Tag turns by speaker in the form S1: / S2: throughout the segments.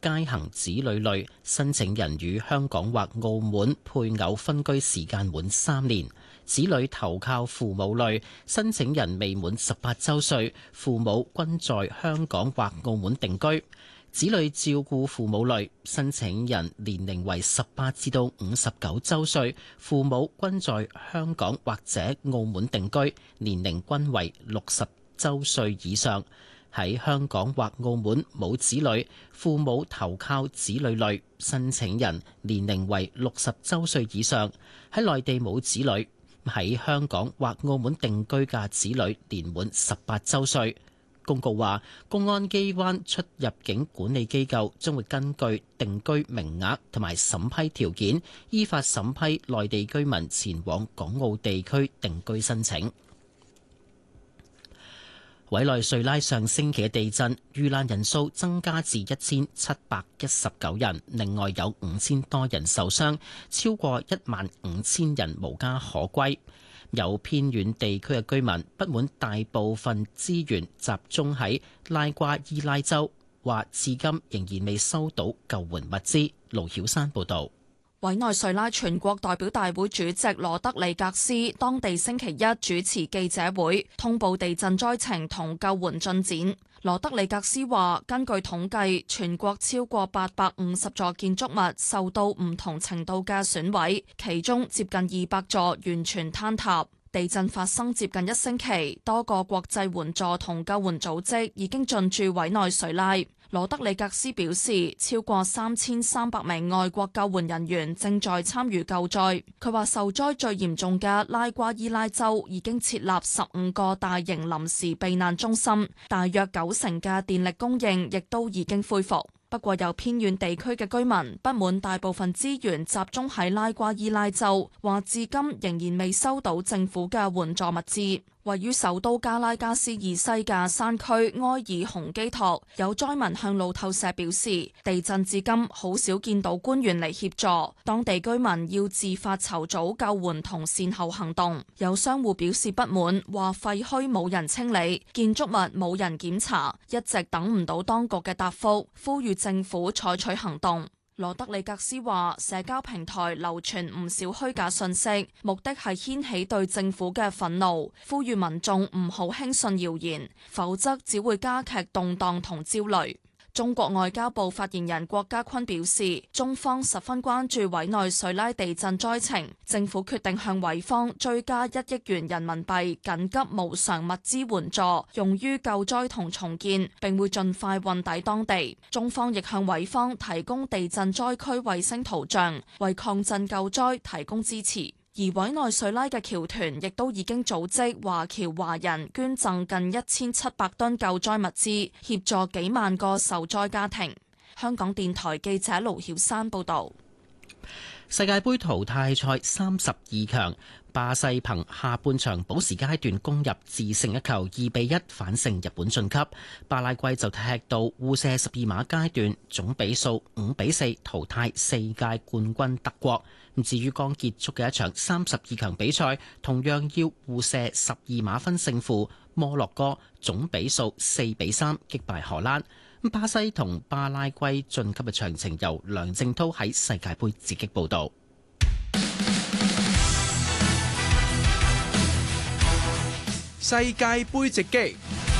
S1: 皆行子女類申請人與香港或澳門配偶分居時間滿3年；子女投靠父母類申請人未滿18週歲，父母均在香港或澳門定居；子女照顧父母類申請人年齡為18至到59週歲，父母均在香港或者澳門定居，年齡均為60週歲以上。喺香港或澳門冇子女，父母投靠子女類申請人年齡為60週歲以上。喺內地冇子女，喺香港或澳門定居嘅子女年滿18週歲。公告話，公安機關出入境管理機構將會根據定居名額同埋審批條件，依法審批內地居民前往港澳地區定居申請。委內瑞拉上星期嘅地震，遇難人數增加至1719人，另外有5000多人受傷，超過15000人無家可歸。有偏遠地區嘅居民不滿大部分資源集中喺拉瓜伊拉州，話至今仍然未收到救援物資。盧曉山報導。
S2: 委內瑞拉全國代表大會主席羅德里格斯當地星期一主持記者會，通報地震災情同救援進展。羅德里格斯話，根據統計，全國超過850座建築物受到唔同程度嘅損毀，其中接近200座完全坍塌。地震發生接近1星期，多個國際援助同救援組織已經進駐委內瑞拉。羅德里格斯表示，超過3300名外國救援人員正在參與救災。佢話受災最嚴重嘅拉瓜伊拉州已經設立15個大型臨時避難中心，大約90%嘅電力供應亦都已經恢復。不過有偏遠地區嘅居民不滿大部分資源集中喺拉瓜伊拉州，話至今仍然未收到政府嘅援助物資。位於首都加拉加斯以西嘅山區埃爾洪基托，有災民向路透社表示，地震至今好少見到官員嚟協助，當地居民要自發籌組救援同善後行動。有商戶表示不滿，話廢墟冇人清理，建築物冇人檢查，一直等唔到當局嘅答覆，呼籲政府採取行動。羅德里格斯話，社交平台流傳唔少虛假信息，目的係掀起對政府嘅憤怒，呼籲民眾唔好輕信謠言，否則只會加劇動盪同焦慮。中國外交部發言人郭家坤表示，中方十分關注委內瑞拉地震災情，政府決定向委方追加1億元人民幣緊急無償物資援助，用於救災同重建，並會盡快運抵當地。中方亦向委方提供地震災區衛星圖像，為抗震救災提供支持。而委內瑞拉嘅僑團亦都已經組織華僑華人捐贈近1700噸救災物資，協助幾萬個受災家庭。香港電台記者盧曉山報導。
S1: 世界盃淘汰賽32強，巴西憑下半場補時階段攻入致勝一球，2-1反勝日本晉級。巴拉圭就踢到互射12碼階段，總比數5-4淘汰世界冠軍德國。至於剛結束嘅一場32強比賽，同樣要互射12碼分勝負，摩洛哥總比數4-3擊敗荷蘭。巴西同巴拉圭晉級嘅詳情由梁正濤喺世界盃直擊報導。
S3: 世界盃直擊。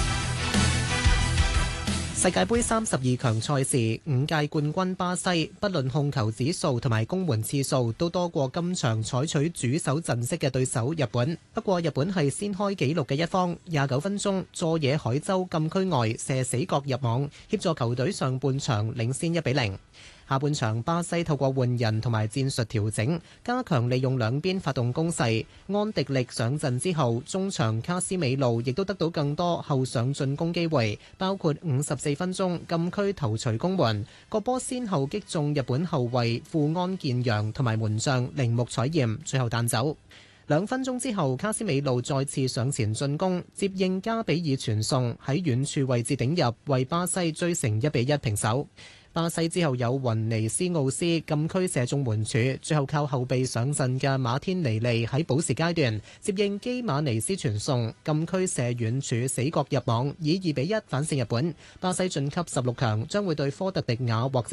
S3: 世界盃32強賽事，5屆冠軍巴西不論控球指數同埋攻門次數都多過今場採取主守陣式嘅對手日本。不過日本係先開紀錄嘅一方，29分鐘佐野海洲禁區外射死角入網，協助球隊上半場領先1-0。下半場巴西透過換人同埋戰術調整，加強利用兩邊發動攻勢。安迪力上陣之後，中場卡斯美路亦都得到更多後上進攻機會，包括54分鐘禁區頭槌攻門，個波先後擊中日本後衛富安健洋同埋門將鈴木彩艷，最後彈走。2分鐘之後，卡斯美路再次上前進攻，接應加比爾傳送喺遠處位置頂入，為巴西追成1-1平手。巴西之後有雲尼斯奧斯禁區射中門柱，最後靠後備上陣嘅馬天尼利喺補時階段接應基馬尼斯傳送，禁區射遠柱死角入網，以2-1反勝日本。巴西晉級16強，將會對科特迪瓦或者